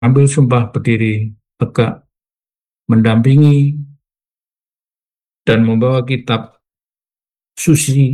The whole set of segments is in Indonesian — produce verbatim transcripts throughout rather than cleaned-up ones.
Ambil sumpah berdiri tegak, mendampingi dan membawa kitab suci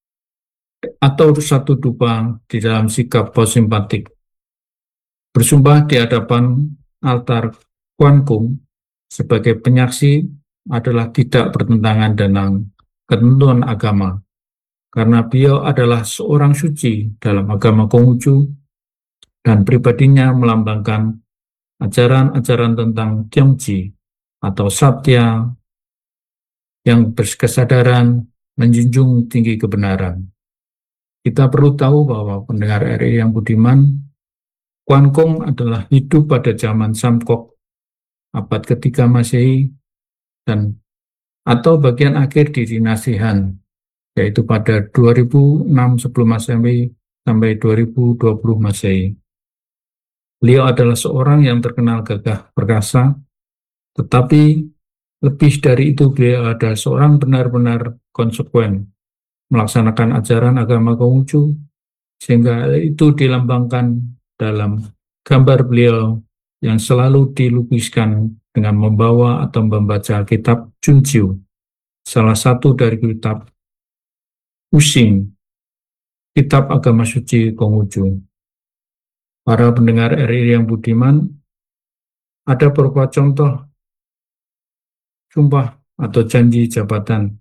atau satu dupa di dalam sikap posimpatik. Bersumpah di hadapan altar Kuan Kung sebagai penyaksi adalah tidak bertentangan dengan ketentuan agama, karena beliau adalah seorang suci dalam agama Konghucu dan pribadinya melambangkan ajaran-ajaran tentang Tiongji atau Satya yang berkesadaran menjunjung tinggi kebenaran. Kita perlu tahu bahwa pendengar R I yang budiman, Kuan Kung adalah hidup pada zaman Samkok, abad ketiga Masehi, dan atau bagian akhir di dinasti Han, yaitu pada dua ribu enam sebelum Masehi sampai dua ribu dua puluh Masehi. Beliau adalah seorang yang terkenal gagah perkasa, tetapi lebih dari itu beliau adalah seorang benar-benar konsekuen melaksanakan ajaran agama Konghucu, sehingga itu dilambangkan dalam gambar beliau yang selalu dilukiskan dengan membawa atau membaca kitab Junjiu, salah satu dari kitab Uxing, kitab agama suci Konghucu. Para pendengar R I yang budiman, ada beberapa contoh sumpah atau janji jabatan.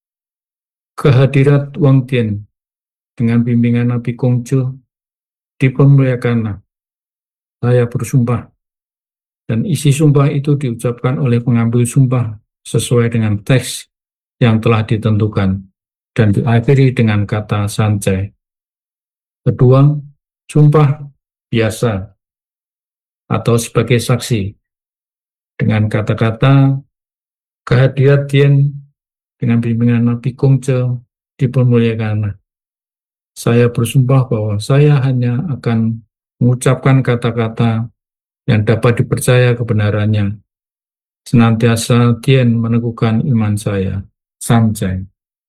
Kehadirat Wang Tian dengan bimbingan Nabi Kongzhi dipermuliakanlah. Saya bersumpah. Dan isi sumpah itu diucapkan oleh pengambil sumpah sesuai dengan teks yang telah ditentukan dan diakhiri dengan kata sancai. Kedua, sumpah biasa atau sebagai saksi dengan kata-kata kehadirat Tian dengan bimbingan Nabi Kongzhi dipermuliakan. Saya bersumpah bahwa saya hanya akan mengucapkan kata-kata yang dapat dipercaya kebenarannya. Senantiasa Tian meneguhkan iman saya. Sancai.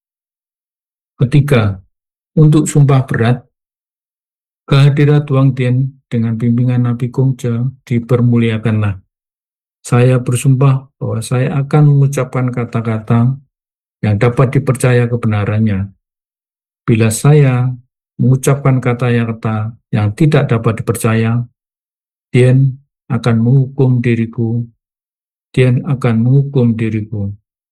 Ketiga, untuk sumpah berat, kehadirat Wang Tian dengan bimbingan Nabi Kongzhi dipermuliakanlah. Saya bersumpah bahwa saya akan mengucapkan kata-kata yang dapat dipercaya kebenarannya. Bila saya mengucapkan kata-kata yang tidak dapat dipercaya, Tian akan menghukum diriku. Tian akan menghukum diriku.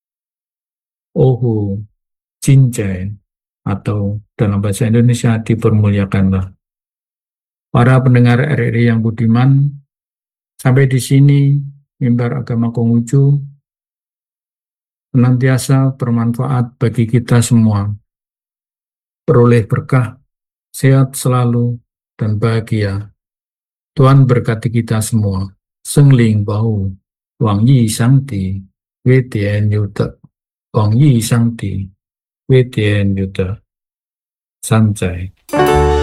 Oho, cincai, atau dalam bahasa Indonesia dipermuliakanlah. Para pendengar R R I yang budiman, sampai di sini mimbar agama Konghucu senantiasa bermanfaat bagi kita semua. Peroleh berkah, sehat selalu, dan bahagia. Tuhan berkati kita semua. Sengling Bahu, Wang Yi Shangti, Wei Tian Yu De, Wang Yi Shangti, Wei Tian Yu De, Sancai.